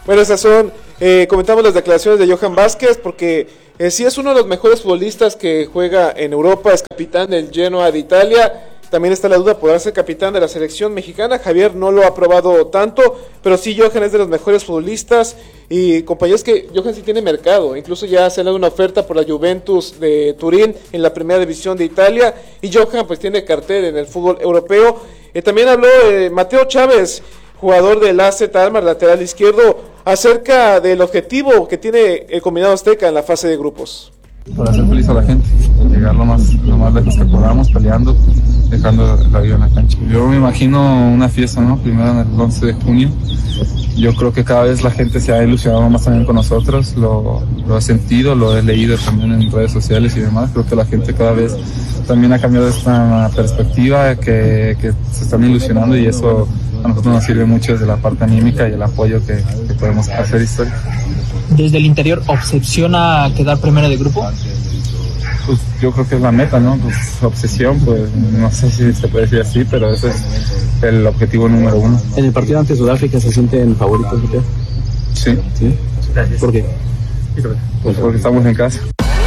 Bueno, esas son, comentamos las declaraciones de Johan Vázquez, porque sí es uno de los mejores futbolistas que juega en Europa, es capitán del Genoa de Italia. También está la duda, ¿podrá ser capitán de la selección mexicana? Javier no lo ha probado tanto, pero sí, Johan es de los mejores futbolistas. Y compañeros, que Johan sí tiene mercado, incluso ya se le da una oferta por la Juventus de Turín en la primera división de Italia, y Johan pues tiene cartel en el fútbol europeo. También habló Mateo Chávez, jugador del AZ Alkmaar, lateral izquierdo, acerca del objetivo que tiene el combinado azteca en la fase de grupos. Para hacer feliz a la gente, llegar lo más lejos que podamos, peleando, dejando la vida en la cancha. Yo me imagino una fiesta, ¿no? Primero en el 11 de junio. Yo creo que cada vez la gente se ha ilusionado más también con nosotros, lo he sentido, lo he leído también en redes sociales y demás. Creo que la gente cada vez también ha cambiado esta perspectiva, que se están ilusionando, y eso a nosotros nos sirve mucho desde la parte anímica y el apoyo que podemos hacer historia. ¿Desde el interior obsesiona quedar primero de grupo? Pues yo creo que es la meta, ¿no? Pues obsesión, pues no sé si se puede decir así, pero ese es el objetivo número uno. ¿En el partido ante Sudáfrica se sienten favoritos, Mateo? Sí. ¿Sí? ¿Por qué? Pues porque estamos en casa.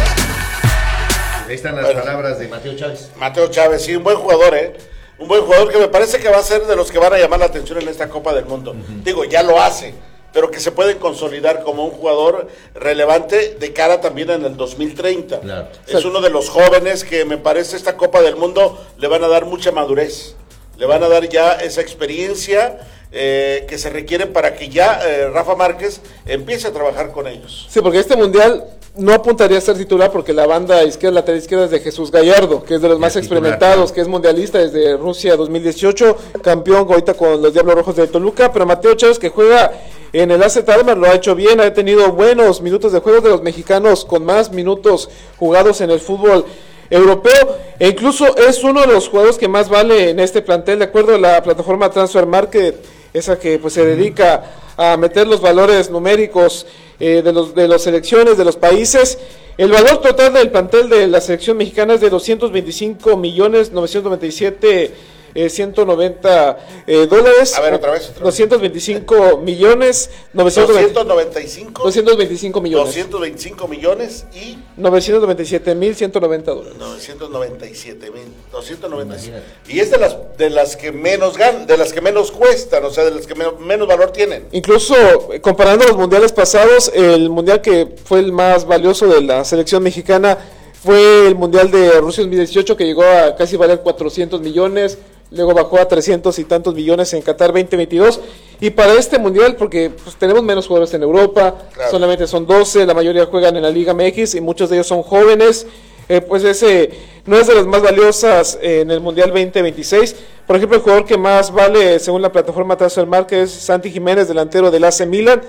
Ahí están las palabras de Mateo Chávez. Mateo Chávez, sí, un buen jugador, un buen jugador que me parece que va a ser de los que van a llamar la atención en esta Copa del Mundo. Digo, ya lo hace, pero que se puede consolidar como un jugador relevante de cara también en el 2030. Claro. Es uno de los jóvenes que me parece esta Copa del Mundo le van a dar mucha madurez, le van a dar ya esa experiencia que se requiere para que ya Rafa Márquez empiece a trabajar con ellos. Sí, porque este mundial no apuntaría a ser titular, porque la banda izquierda, lateral izquierda, es de Jesús Gallardo, que es de los más experimentados, que es mundialista desde Rusia 2018, campeón ahorita con los Diablos Rojos de Toluca. Pero Mateo Chávez, que juega en el AZ Alkmaar, lo ha hecho bien, ha tenido buenos minutos de juego, de los mexicanos con más minutos jugados en el fútbol europeo, e incluso es uno de los jugadores que más vale en este plantel, de acuerdo a la plataforma Transfer Market, esa que pues se dedica a meter los valores numéricos de las selecciones, de los países. El valor total del plantel de la selección mexicana es de 225.997.190 dólares. A ver, otra vez. 225 millones 295 225 millones 225 millones y 997.190 dólares. 997.290. Y es de las que menos ganan, de las que menos cuestan, o sea, de las que menos valor tienen. Incluso comparando los mundiales pasados, el mundial que fue el más valioso de la selección mexicana fue el mundial de Rusia 2018, que llegó a casi valer 400 millones. Luego bajó a 300 y tantos millones en Qatar 2022. Y para este mundial, porque pues, tenemos menos jugadores en Europa, claro, solamente son 12, la mayoría juegan en la Liga MX y muchos de ellos son jóvenes, pues ese no es de las más valiosas en el mundial 2026. Por ejemplo, el jugador que más vale según la plataforma Transfer Market es Santi Jiménez, delantero del AC Milan,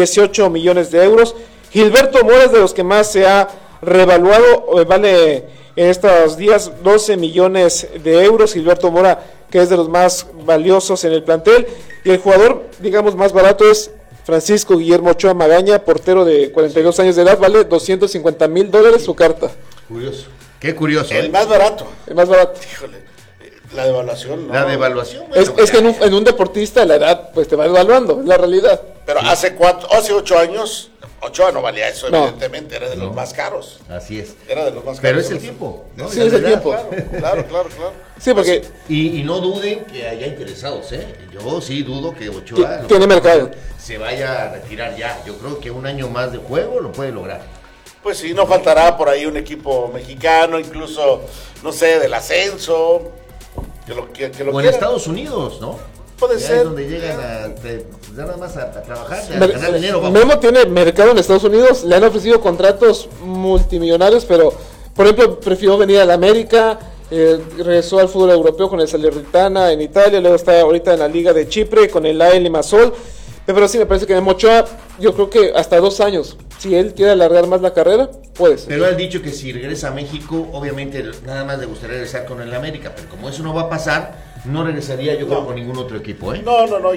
18 millones de euros. Gilberto Mora es de los que más se ha revaluado, vale en estos días 12 millones de euros. Gilberto Mora, que es de los más valiosos en el plantel. Y el jugador, digamos, más barato es Francisco Guillermo Ochoa Magaña, portero de 42 años de edad, vale $250,000 su carta. Curioso. Qué curioso. El más barato. El más barato. Híjole, la devaluación, ¿no? La devaluación. Bueno, es que en un deportista la edad pues te va evaluando, es la realidad. Pero hace 8 años, Ochoa no valía eso, no, evidentemente, era de los más caros. Así es. Era de los más caros. Pero es el tiempo, ¿no? Sí, es el tiempo. Claro. Sí, porque... Y no duden que haya interesados, ¿eh? Yo sí dudo que Ochoa... Tiene mercado. Se vaya a retirar ya. Yo creo que un año más de juego lo puede lograr. Pues sí, no faltará por ahí un equipo mexicano, incluso, no sé, del ascenso, que lo o en quiera. Estados Unidos, ¿no? Puede ser. Es donde llegan nada más a trabajar, a ganar dinero. Vamos. Memo tiene mercado en Estados Unidos, le han ofrecido contratos multimillonarios, pero, por ejemplo, prefirió venir a la América, regresó al fútbol europeo con el Salernitana en Italia, luego está ahorita en la Liga de Chipre con el AL Limassol. Pero sí, me parece que Memo Ochoa, yo creo que hasta 2 años, si él quiere alargar más la carrera, puede ser. Pero han dicho que si regresa a México, obviamente nada más le gustaría regresar con el América, pero como eso no va a pasar, no regresaría yo creo con ningún otro equipo, ¿eh? No,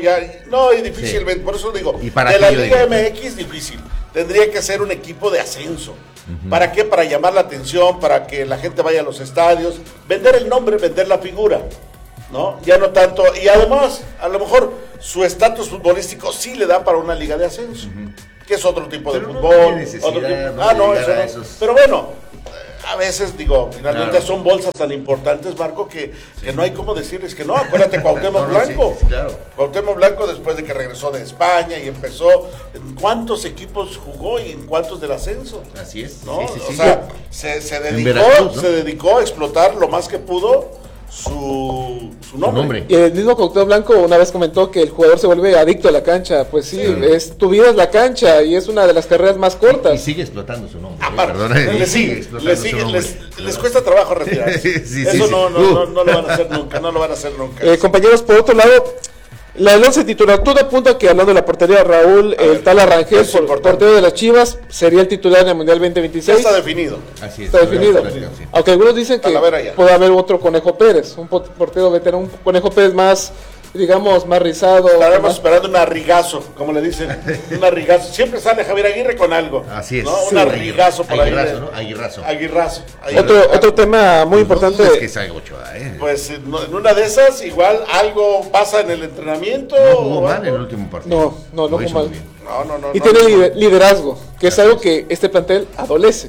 y difícilmente, sí. Por eso digo, ¿Y para de la Liga MX difícil, tendría que ser un equipo de ascenso. ¿Para qué? Para llamar la atención, para que la gente vaya a los estadios, vender el nombre, vender la figura, ¿no? Ya no tanto, y además, a lo mejor su estatus futbolístico sí le da para una liga de ascenso, que es otro tipo de Pero no fútbol. tiene necesidad, Otro tipo... no, eso llegar a no. esos- Pero bueno, a veces digo, finalmente Claro. son bolsas tan importantes, Marco, que no hay cómo decirles que no. Acuérdate, Cuauhtémoc No, no, sí, Blanco. sí, claro. Cuauhtémoc Blanco, después de que regresó de España y empezó, ¿en cuántos equipos jugó y en cuántos del ascenso? Así es. ¿No? Sí, sí, sí. O sea, se Veracruz, ¿no? dedicó a explotar lo más que pudo su nombre. Y el mismo Cuauhtémoc Blanco una vez comentó que el jugador se vuelve adicto a la cancha. Pues sí, tu vida es la cancha y es una de las carreras más Y cortas. sigue explotando su nombre. Aparte, Perdona, y sigue explotando les, su sigue- nombre. les cuesta trabajo retirarse. Sí, Eso sí. no lo van a hacer nunca, no lo van a hacer nunca. Compañeros, por otro lado, la del 11 titular, todo apunta que hablando de la portería, Raúl, el tal Arrangel, es importante. portero de las Chivas, sería el titular en el Mundial Ya 2026. está definido. Así es. Está definido. Sí. Aunque algunos dicen que Talavera ya. puede haber otro Conejo Pérez, un portero veterano, un Conejo Pérez más, digamos, más rizado. Estaremos más- esperando un arrigazo, como le dicen. Un arrigazo. Siempre sale Javier Aguirre con algo. Así es. ¿no? Sí. Un arrigazo por ahí. Aguirrazo, ¿no? Aguirrazo. Aguirrazo. Otro tema muy importante. No, es que salga Ochoa, ¿eh? Pues en una de esas, igual algo pasa en el entrenamiento. No jugó o mal algo. en el último partido. No Lo jugó hizo mal. muy bien. No. Y tiene liderazgo, que es algo que este plantel adolece.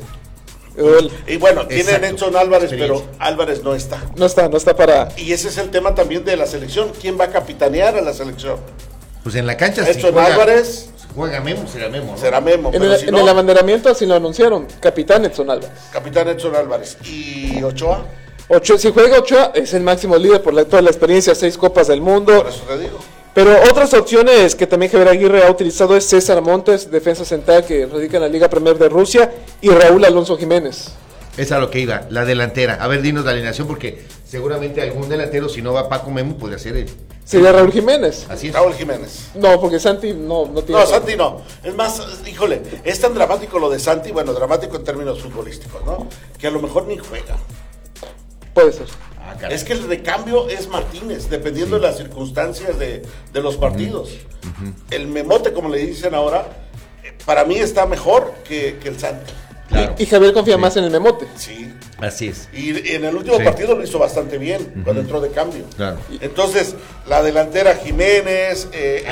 Y bueno, tiene Exacto. Edson Álvarez, pero Experiencia. Álvarez no está. No está para. Y ese es el tema también de la selección. ¿Quién va a capitanear a la selección? Pues en la cancha Edson juega, Álvarez, juega Memo, será Memo, ¿no? será Memo. En Pero el, si en no, el abanderamiento así lo anunciaron, capitán Edson Álvarez. capitán Edson Álvarez. ¿Y Ochoa? Si juega Ochoa, es el máximo líder por toda la experiencia, 6 Copas del Mundo. Por eso te digo. Pero otras opciones que también Javier Aguirre ha utilizado es César Montes, defensa central que radica en la Liga Premier de Rusia, y Raúl Alonso Jiménez. Es a lo que iba, la delantera. A ver, dinos la alineación porque seguramente algún delantero, si no va Paco Memo, puede ser él. Sería Raúl Jiménez. Así es. Raúl Jiménez. No, porque Santi no tiene. No, Santi no. Es más, híjole, es tan dramático lo de Santi, bueno, dramático en términos futbolísticos, ¿no? Que a lo mejor ni juega. Puede ser. Ah, caray. Es que el recambio es Martínez, dependiendo de las circunstancias de los partidos. El Memote, como le dicen ahora, para mí está mejor que el Santi. Claro. Y Javier confía más en el Memote. Sí. Así es. Y en el último Sí. partido lo hizo bastante bien, cuando entró de cambio. Claro. Entonces, la delantera Jiménez.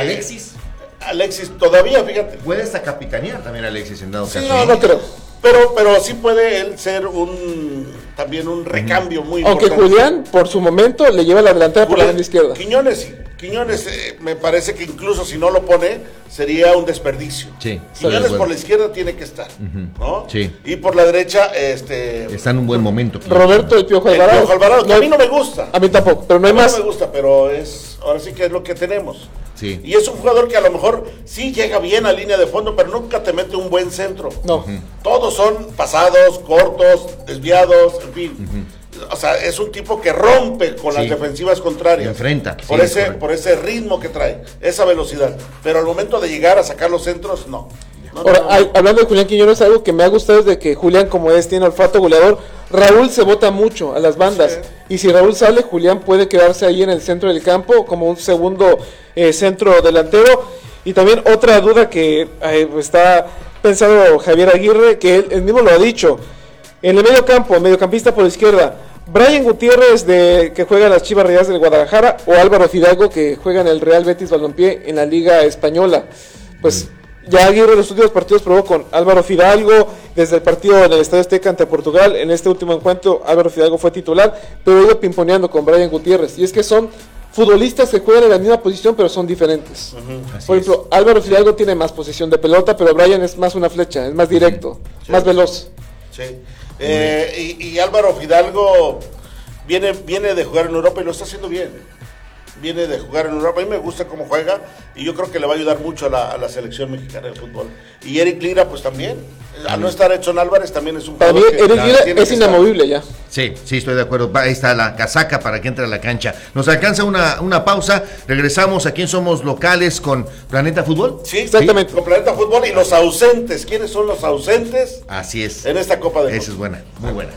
Alexis todavía, fíjate. Puede hasta capitanear también Alexis en dado Sí, caso. No creo. Pero sí puede él ser también un recambio muy Aunque importante. Julián, por su momento, le lleva la delantera por la banda izquierda. Quiñones, me parece que incluso si no lo pone, sería un desperdicio. Sí, estoy de Quiñones acuerdo. por la izquierda tiene que estar, ¿no? Sí. Y por la derecha, Está en un buen momento. Roberto el Piojo el Alvarado. Piojo Alvarado, que No a hay- mí no me gusta. A mí tampoco, pero no hay A mí más. no me gusta, pero ahora sí que es lo que tenemos. Sí. Y es un jugador que a lo mejor sí llega bien a línea de fondo, pero nunca te mete un buen centro. No. Todos son pasados, cortos, desviados, en fin. O sea, es un tipo que rompe con Sí. las defensivas contrarias. Enfrenta, Por, sí, ese, correcto. por ese ritmo que trae, esa velocidad. Pero al momento de llegar a sacar los centros, no. No, Ahora, no, no. hablando de Julián Quiñones, algo que me ha gustado es de que Julián, como tiene olfato goleador, Raúl se bota mucho a las bandas. Sí. Y si Raúl sale, Julián puede quedarse ahí en el centro del campo como un segundo centro delantero. Y también otra duda que está pensando Javier Aguirre, que él mismo lo ha dicho. En el medio campo, mediocampista por izquierda, Brian Gutiérrez, que juega en las Chivas Rayadas del Guadalajara, o Álvaro Fidalgo, que juega en el Real Betis Balompié en la Liga Española. Pues ya Aguirre en los últimos partidos probó con Álvaro Fidalgo, desde el partido en el Estadio Azteca ante Portugal. En este último encuentro Álvaro Fidalgo fue titular, pero ha ido pimponeando con Brian Gutiérrez. Y es que son futbolistas que juegan en la misma posición, pero son diferentes. Así Por ejemplo, Álvaro Fidalgo tiene más posesión de pelota, pero Brian es más una flecha, es más directo, más veloz. Sí. Y Álvaro Fidalgo viene de jugar en Europa y lo está haciendo bien. Viene de jugar en Europa. A mí me gusta cómo juega y yo creo que le va a ayudar mucho a la selección mexicana de fútbol. Y Eric Lira, pues también. Al no estar Edson Álvarez, también es un Para mí, jugador que Eric Lira tiene es que estar. inamovible ya. Sí, estoy de acuerdo. Ahí está la casaca para que entre a la cancha. Nos alcanza una pausa. Regresamos aquí en Somos Locales con Planeta Fútbol. Sí, Exactamente. Con Planeta Fútbol y los ausentes. ¿Quiénes son los ausentes Así es. en esta Copa de Esa es Fútbol? buena, muy buena.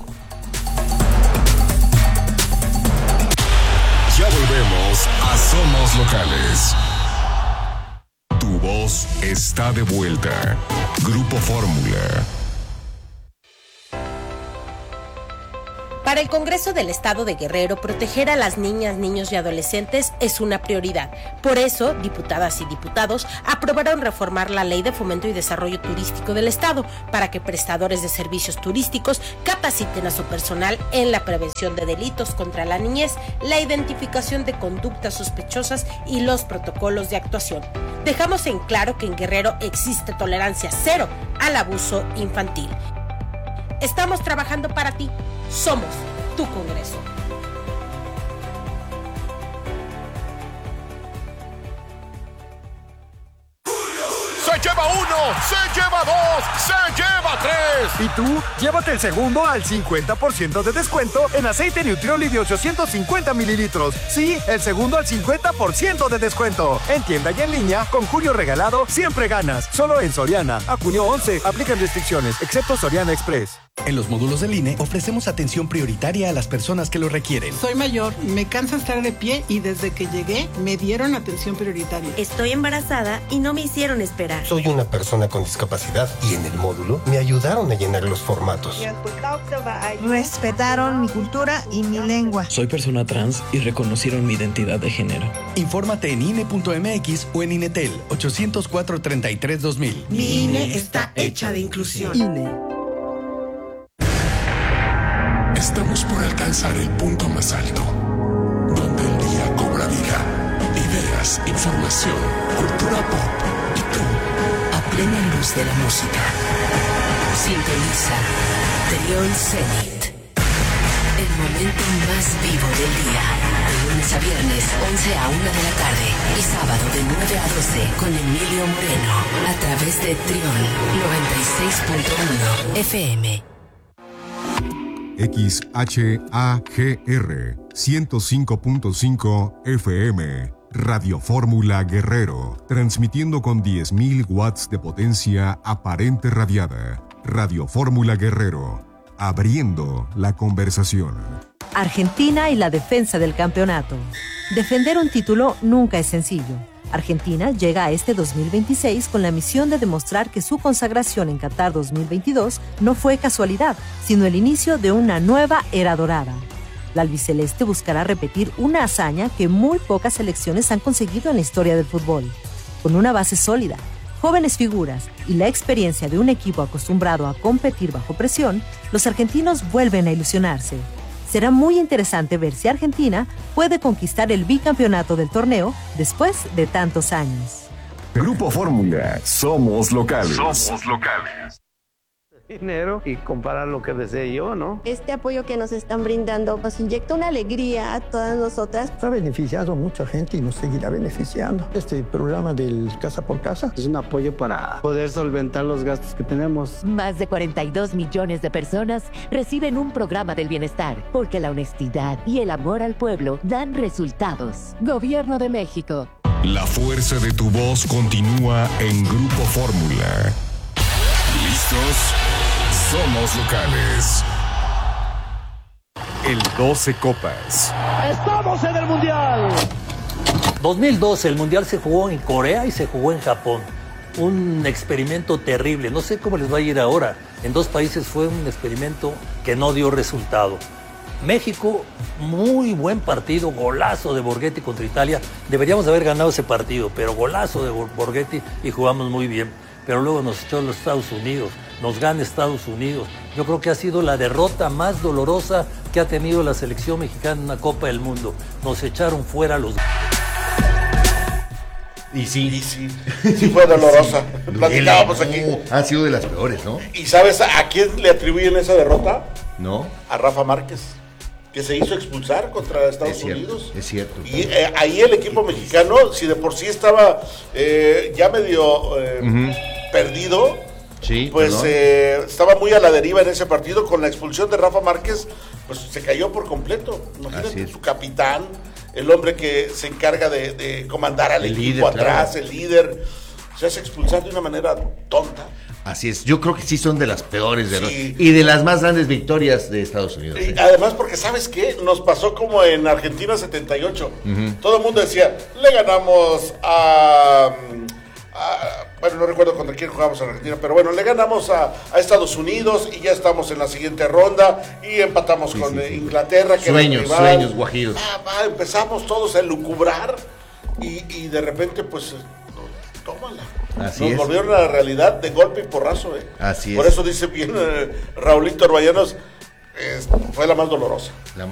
Ya volvemos a Somos Locales. Tu voz está de vuelta. Grupo Fórmula. Para el Congreso del Estado de Guerrero, proteger a las niñas, niños y adolescentes es una prioridad. Por eso, diputadas y diputados aprobaron reformar la Ley de Fomento y Desarrollo Turístico del Estado para que prestadores de servicios turísticos capaciten a su personal en la prevención de delitos contra la niñez, la identificación de conductas sospechosas y los protocolos de actuación. Dejamos en claro que en Guerrero existe tolerancia cero al abuso infantil. Estamos trabajando para ti. Somos tu Congreso. Se lleva uno, se lleva dos, se lleva tres. ¿Y tú? Llévate el segundo al 50% de descuento en aceite Nutrioli de 850 mililitros. Sí, el segundo al 50% de descuento. En tienda y en línea, con junio regalado, siempre ganas. Solo en Soriana. A junio 11, aplican restricciones, excepto Soriana Express. En los módulos del INE ofrecemos atención prioritaria a las personas que lo requieren. Soy mayor, me cansa estar de pie y desde que llegué me dieron atención prioritaria. Estoy embarazada y no me hicieron esperar. Soy una persona con discapacidad y en el módulo me ayudaron a llenar los formatos. Respetaron mi cultura y mi lengua. Soy persona trans y reconocieron mi identidad de género. Infórmate en INE.mx o en INETEL 804-33-2000. Mi INE está hecha de inclusión. INE. Estamos por alcanzar el punto más alto, donde el día cobra vida, ideas, información, cultura pop y tú, a plena luz de la música. Sintoniza Trión Zenit, el momento más vivo del día, de lunes a viernes, 11 a 1 de la tarde y sábado de 9 a 12 con Emilio Moreno, a través de Trión 96.1 FM. XHAGR 105.5 FM, Radio Fórmula Guerrero, transmitiendo con 10.000 watts de potencia aparente radiada. Radio Fórmula Guerrero, abriendo la conversación. Argentina y la defensa del campeonato. Defender un título nunca es sencillo. Argentina llega a este 2026 con la misión de demostrar que su consagración en Qatar 2022 no fue casualidad, sino el inicio de una nueva era dorada. La albiceleste buscará repetir una hazaña que muy pocas selecciones han conseguido en la historia del fútbol. Con una base sólida, jóvenes figuras y la experiencia de un equipo acostumbrado a competir bajo presión, los argentinos vuelven a ilusionarse. Será muy interesante ver si Argentina puede conquistar el bicampeonato del torneo después de tantos años. Grupo Fórmula, somos locales. Somos locales. Dinero y comprar lo que desee yo, ¿no? Este apoyo que nos están brindando nos inyecta una alegría a todas nosotras. Ha beneficiado a mucha gente y nos seguirá beneficiando. Este programa del Casa por Casa es un apoyo para poder solventar los gastos que tenemos. Más de 42 millones de personas reciben un programa del bienestar, porque la honestidad y el amor al pueblo dan resultados. Gobierno de México. La fuerza de tu voz continúa en Grupo Fórmula. ¿Listos? Somos locales. El 12 Copas. ¡Estamos en el Mundial! 2012, el Mundial se jugó en Corea y se jugó en Japón. Un experimento terrible. No sé cómo les va a ir ahora. En dos países fue un experimento que no dio resultado. México, muy buen partido, golazo de Borghetti contra Italia. Deberíamos haber ganado ese partido, pero golazo de Borghetti y jugamos muy bien. Pero luego nos echó los Estados Unidos, nos gana Estados Unidos. Yo creo que ha sido la derrota más dolorosa que ha tenido la selección mexicana en una Copa del Mundo. Nos echaron fuera los... Y sí fue dolorosa. Platicábamos aquí. Ha sido de las peores, ¿no? ¿Y sabes a quién le atribuyen esa derrota? No. A Rafa Márquez, que se hizo expulsar contra Estados Unidos. Es cierto. Y ahí el equipo mexicano, si de por sí estaba ya medio perdido, sí, pues estaba muy a la deriva en ese partido. Con la expulsión de Rafa Márquez, pues se cayó por completo. Imagínate, su capitán, el hombre que se encarga de comandar al equipo líder, atrás, claro. El líder, se hace expulsar de una manera tonta. Así es, yo creo que sí son de las peores y de las más grandes victorias de Estados Unidos. Además, porque ¿sabes qué? Nos pasó como en Argentina 78. Todo el mundo decía, le ganamos bueno, no recuerdo contra quién jugamos en Argentina, pero bueno, le ganamos a Estados Unidos y ya estamos en la siguiente ronda y empatamos con Inglaterra. Que sueños guajiros. Empezamos todos a elucubrar y de repente pues tómala. Nos volvieron a la realidad de golpe y porrazo. Así Por eso dice bien Raulito Orbañanos, fue la más dolorosa.